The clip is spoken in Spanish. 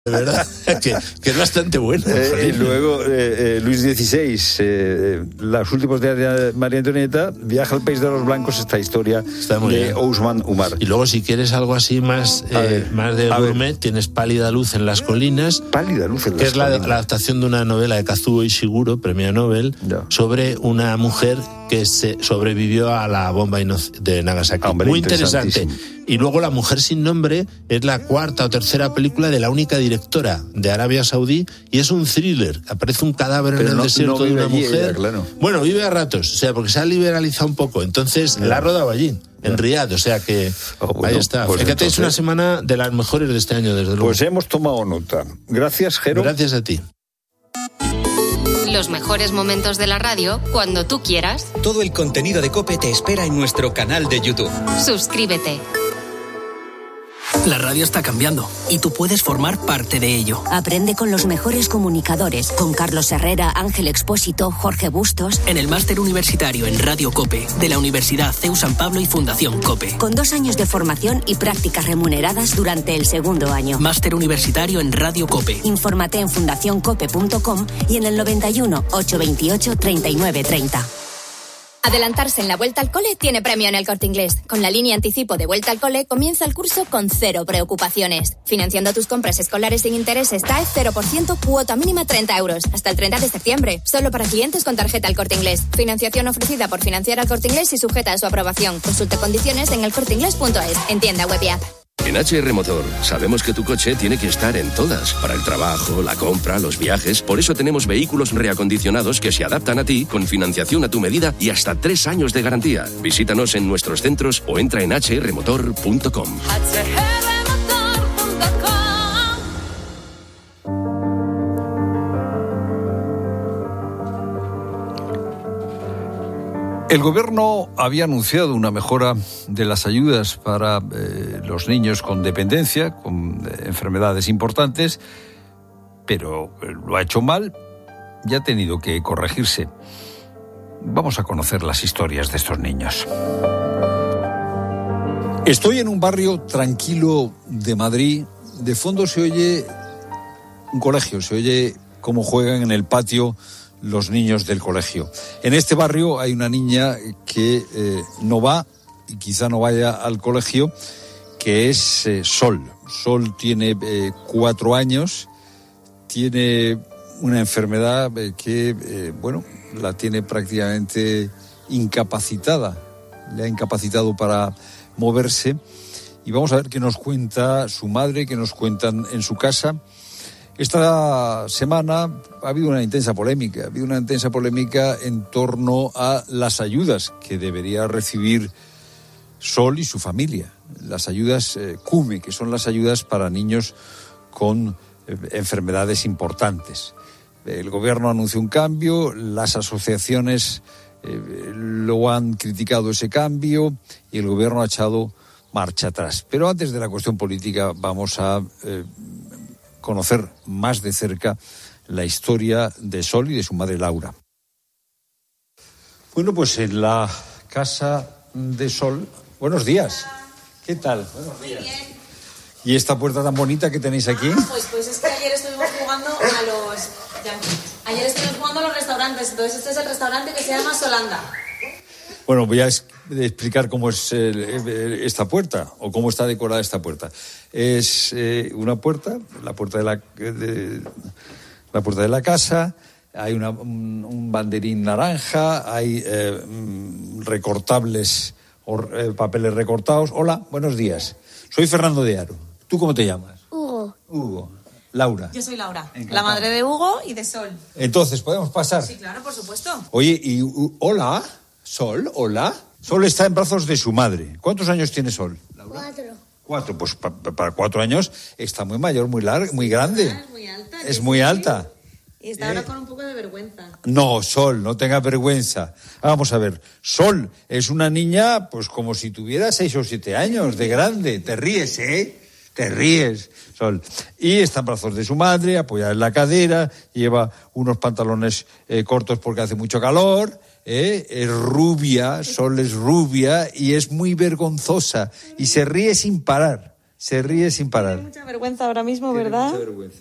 De verdad, que es bastante bueno. Luego, Luis XVI, los últimos días de María Antonieta, viaja al país de los blancos, esta historia de Ousmane Umar. Y luego, si quieres algo así más de gourmet, tienes Pálida luz en las colinas. Pálida luz en las colinas. Que es la adaptación de una novela de Kazuo Ishiguro, premio Nobel, sobre una mujer que sobrevivió a la bomba de Nagasaki. Muy interesante. Y luego La mujer sin nombre es la cuarta o tercera película de la única directora de Arabia Saudí y es un thriller. Aparece un cadáver en el desierto de una mujer. Ella, claro. Bueno, vive a ratos, o sea, porque se ha liberalizado un poco. Entonces, la ha rodado allí, en Riad, o sea que ahí está. Pues fíjate, es una semana de las mejores de este año, desde luego. Pues hemos tomado nota. Gracias, Jero. Gracias a ti. Los mejores momentos de la radio cuando tú quieras. Todo el contenido de COPE te espera en nuestro canal de YouTube. Suscríbete. La radio está cambiando y tú puedes formar parte de ello. Aprende con los mejores comunicadores, con Carlos Herrera, Ángel Expósito, Jorge Bustos. En el máster universitario en Radio COPE de la Universidad CEU San Pablo y Fundación COPE. Con 2 años de formación y prácticas remuneradas durante el segundo año. Máster universitario en Radio COPE. Infórmate en fundacioncope.com y en el 91 828 39 30. Adelantarse en la vuelta al cole tiene premio en El Corte Inglés. Con la línea anticipo de vuelta al cole comienza el curso con 0 preocupaciones. Financiando tus compras escolares sin intereses TAE 0%, cuota mínima 30 euros. Hasta el 30 de septiembre. Solo para clientes con tarjeta El Corte Inglés. Financiación ofrecida por Financiera El Corte Inglés y sujeta a su aprobación. Consulte condiciones en elcorteinglés.es. En tienda web y app. En HR Motor sabemos que tu coche tiene que estar en todas, para el trabajo, la compra, los viajes. Por eso tenemos vehículos reacondicionados que se adaptan a ti, con financiación a tu medida y hasta 3 años de garantía. Visítanos en nuestros centros o entra en hrmotor.com. El gobierno había anunciado una mejora de las ayudas para los niños con dependencia, con enfermedades importantes, pero lo ha hecho mal y ha tenido que corregirse. Vamos a conocer las historias de estos niños. Estoy en un barrio tranquilo de Madrid. De fondo se oye un colegio, se oye cómo juegan en el patio los niños del colegio. En este barrio hay una niña que no va y quizá no vaya al colegio, que es Sol. Sol tiene 4 años, tiene una enfermedad que, la tiene prácticamente incapacitada. Le ha incapacitado para moverse. Y vamos a ver qué nos cuenta su madre, qué nos cuentan en su casa. Esta semana ha habido una intensa polémica. En torno a las ayudas que debería recibir Sol y su familia. Las ayudas CUME, que son las ayudas para niños con enfermedades importantes. El gobierno anunció un cambio, las asociaciones lo han criticado ese cambio y el gobierno ha echado marcha atrás. Pero antes de la cuestión política vamos a conocer más de cerca la historia de Sol y de su madre Laura. Bueno, pues en la casa de Sol. Buenos días. ¿Qué tal? Buenos días. Muy bien. ¿Y esta puerta tan bonita que tenéis aquí? Pues es que ayer estuvimos jugando a los restaurantes. Entonces este es el restaurante que se llama Solanda. Bueno, voy a explicar cómo es esta puerta o cómo está decorada esta puerta. Es una puerta, la puerta de la casa. Hay un banderín naranja, hay recortables, papeles recortados. Hola, buenos días. Soy Fernando de Aro. ¿Tú cómo te llamas? Hugo. Laura. Yo soy Laura, Encantada. la madre de Hugo y de Sol. Entonces, ¿podemos pasar? Sí, claro, por supuesto. Oye, y hola, Sol, hola. Sol está en brazos de su madre. ¿Cuántos años tiene Sol, Laura? 4. Pues para 4 años está muy mayor, muy larga, muy grande. Es muy alta. Es muy alta. Y está ahora con un poco de vergüenza. No, Sol, no tenga vergüenza. Vamos a ver, Sol es una niña, pues como si tuviera 6 o 7 años de grande. Te ríes, ¿eh? Te ríes, Sol. Y está en brazos de su madre, apoyada en la cadera, lleva unos pantalones cortos porque hace mucho calor, es rubia, Sol es rubia y es muy vergonzosa y se ríe sin parar. Se ríe sin parar. Mucha vergüenza ahora mismo, ¿verdad? Mucha vergüenza.